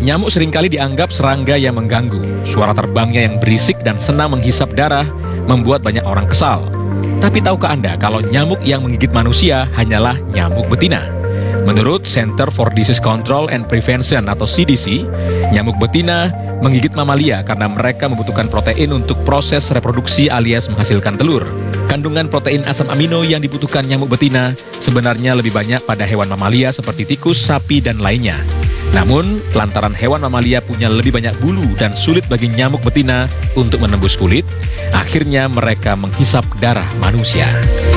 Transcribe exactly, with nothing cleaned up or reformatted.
Nyamuk seringkali dianggap serangga yang mengganggu. Suara terbangnya yang berisik dan senang menghisap darah membuat banyak orang kesal. Tapi tahukah Anda kalau nyamuk yang menggigit manusia hanyalah nyamuk betina? Menurut Center for Disease Control and Prevention atau C D C, nyamuk betina menggigit mamalia karena mereka membutuhkan protein untuk proses reproduksi alias menghasilkan telur. Kandungan protein asam amino yang dibutuhkan nyamuk betina sebenarnya lebih banyak pada hewan mamalia seperti tikus, sapi, dan lainnya. Namun, lantaran hewan mamalia punya lebih banyak bulu dan sulit bagi nyamuk betina untuk menembus kulit, akhirnya mereka menghisap darah manusia.